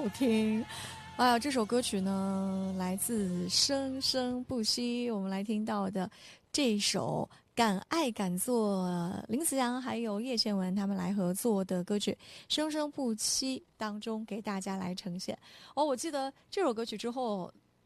好听。哎呀，这首歌曲呢来自《生生不息》，我们来听到的这首敢爱敢做，林子阳还有叶倩文他们来合作的歌曲《生生不息》当中给大家来呈现。哦，我记得这首歌曲之后，